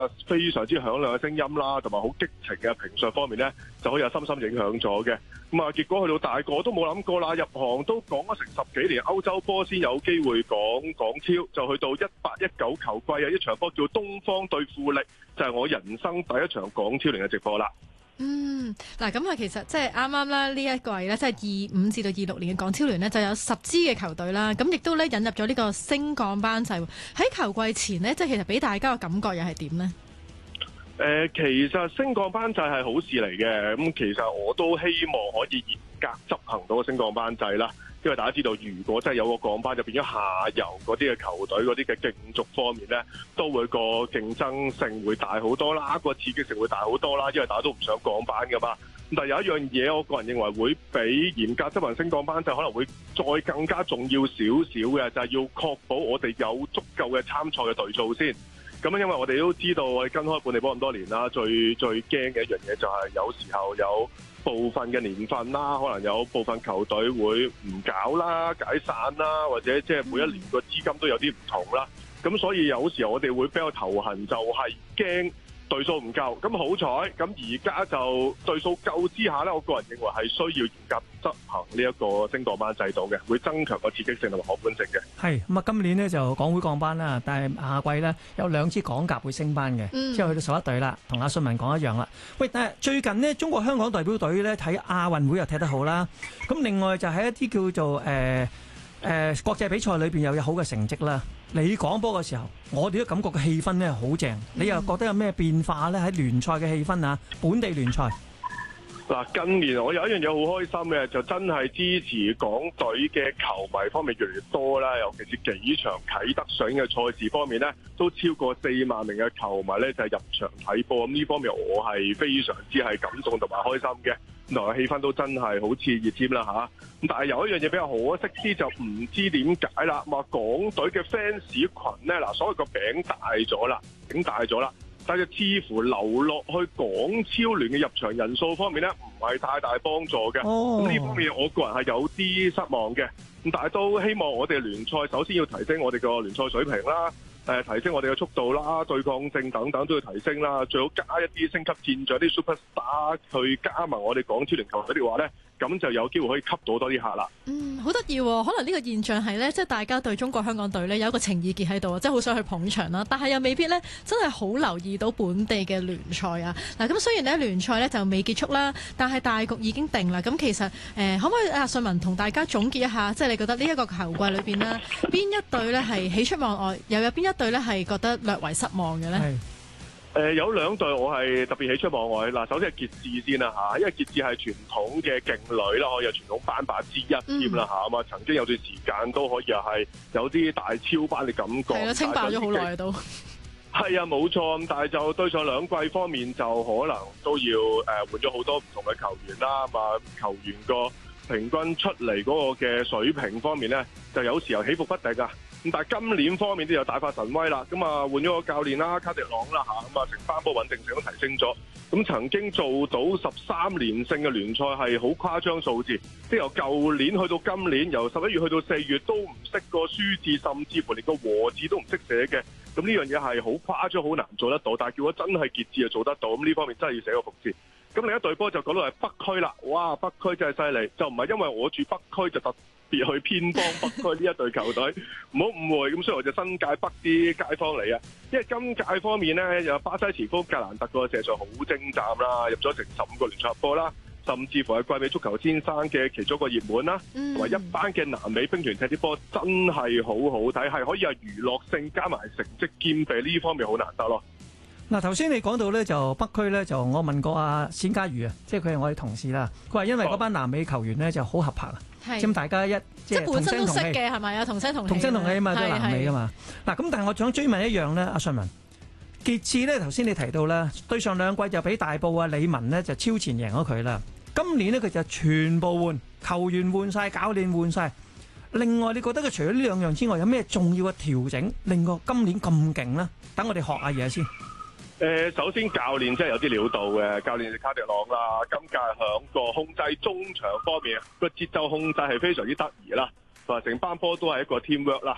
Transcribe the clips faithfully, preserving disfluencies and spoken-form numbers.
非常之響亮嘅聲音啦，同埋好激情嘅評述方面咧，就可以有深深影響咗嘅。咁啊，結果去到大個都冇諗過啦，入行都講咗成十幾年歐洲波先有機會講港超，就去到一八一九球季啊，一場波叫東方對富力，就係我人生第一場港超聯嘅直播啦。 嗯，嗱咁啊，其實即係啱啱啦，呢一季咧，即係二五至到二六年嘅港超聯呢，就有十支嘅球隊啦。咁亦都咧引入咗呢個升降班制。喺球季前呢，即係其實俾大家嘅感覺又係點呢？ 誒、呃，其實升降班制係好事嚟嘅。咁其實我都希望可以嚴格執行到個升降班制啦。因為大家知道，如果真係有個降班，就變咗下游嗰啲嘅球隊嗰啲嘅競逐方面咧，都會個競爭性會大好多啦，個刺激性會大好多啦。因為大家都唔想降班噶嘛。但係有一樣嘢，我個人認為會比嚴格執行升降班制可能會再更加重要少少嘅，就係要確保我哋有足夠嘅參賽嘅隊數先。咁因為我哋都知道，我哋跟開本地波咁多年啦，最最驚嘅一樣嘢就係有時候有部分嘅年份啦，可能有部分球隊會唔搞啦、解散啦，或者即係每一年個資金都有啲唔同啦。咁所以有時候我哋會比較頭痕，就係驚隊數唔夠。咁好彩，咁而家就隊數夠之下咧，我個人認為係需要嚴格執行呢一個升降班制度嘅，會增強個刺激性同埋可觀性嘅。 係咁啊！今年呢就港會降班啦，但係下季呢有兩支港甲會升班嘅， 嗯、 之後去到十一隊啦，同阿信文講一樣啦。喂，但係最近呢，中國香港代表隊呢睇亞運會又踢得好啦。咁另外就係一啲叫做誒誒、呃呃、國際比賽裏邊又有好嘅成績啦。你講波嘅時候，我哋都感覺個氣氛呢好正。你又覺得有咩變化呢？喺聯賽嘅氣氛啊，本地聯賽。 嗱，近年我有一樣嘢好開心嘅，就真係支持港隊嘅球迷方面越嚟越多啦。尤其是幾場啟德上嘅賽事方面呢，都超過四萬名嘅球迷呢就係入場睇波。咁呢方面我係非常之係感動同埋開心嘅。同埋氣氛都真係好熾熱添啦嚇。咁但係有一樣嘢比較可惜啲，就唔知點解啦。話港隊嘅 fans 群呢，嗱，所謂個餅大咗啦，餅大咗啦。但係似乎流落去港超聯嘅入場人數方面咧，唔係太大幫助嘅。咁呢、oh. 方面，我個人係有啲失望嘅。咁但係都希望我哋聯賽首先要提升我哋個聯賽水平啦，誒提升我哋嘅速度啦、對抗性等等都要提升啦。最好加一啲升級戰將、啲 super star 去加盟我哋港超聯球隊嘅話咧，咁就有機會可以吸到多啲客啦。 嗯，好得意喎！可能呢個現象係咧，即係大家對中國香港隊咧有一個情意結喺度，即係好想去捧場啦。但係又未必咧，真係好留意到本地嘅聯賽啊。嗱，咁雖然咧聯賽咧就未結束啦，但係大局已經定啦。咁其實誒、呃，可唔可以阿信文同大家總結一下，即係你覺得呢一個球季裏邊啦，邊一隊咧係喜出望外，又有邊一隊咧係覺得略為失望嘅咧？ 誒、呃、有兩隊我係特別喜出望外嗱，首先係傑志先啦嚇，因為傑志係傳統嘅勁旅啦，可以係傳統班霸之一添啦嚇，咁啊、嗯、曾經有段時間都可以係有啲大超班嘅感覺，係啦，稱霸咗好耐都係啊冇錯，但係就對上兩季方面就可能都要誒換咗好多唔同嘅球員啦，咁啊球員個平均出嚟嗰個嘅水平方面咧，就有時候起伏不定啊。咁但係今年方面都有大發神威啦，咁啊換咗個教練啦，卡迪朗啦嚇，咁啊成班波穩定性都提升咗。咁曾經做到十三連勝嘅聯賽係好誇張數字，即係由舊年去到今年，由十一月去到四月都唔識個輸字，甚至乎連個和字都唔識寫嘅。咁呢樣嘢係好誇張，好難做得到。但係叫果真係傑志就做得到，咁呢方面真係要寫個服字。咁另一隊波就講到係北區啦，哇！北區真係犀利，就唔係因為我住北區就特別去偏幫北區呢一隊球隊，唔好誤會。咁所以我就新界北啲街坊嚟啊，因為今屆方面咧，有巴西前鋒格蘭特個射術好精湛啦，入咗成十五個聯賽波啦，甚至乎係季美足球先生嘅其中一個熱門啦，同埋、嗯、一班嘅南美兵團踢啲波真係好好睇，係可以係娛樂性加埋成績兼備，呢方面好難得咯。 嗱，頭先你講到咧就北區咧，就我問過阿冼家瑜啊，即係佢係我哋同事啦。佢話因為嗰班南美球員咧就好合拍啊，咁、哦、大家一即係本身都識嘅係咪啊？同聲同氣，同聲同氣啊嘛，都係南美噶嘛。嗱，咁但係我想追問一樣咧，阿信文傑志咧，頭先你提到啦，對上兩季就俾大埔啊李文呢就超前贏咗佢啦。今年呢，佢就全部換球員換晒，教練換晒。另外，你覺得佢除咗呢兩樣之外，有咩重要嘅調整令個今年咁勁呢？等我哋學下嘢先。 誒，首先教練真係有啲料到嘅，教練係卡迪朗啦，今屆響個控制中場方面個節奏控制係非常之得意啦，同埋成班波都係一個 teamwork 啦。咁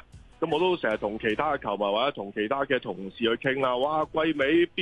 咁我都成日同其他嘅球迷或者同其他嘅同事去傾啦。哇，季尾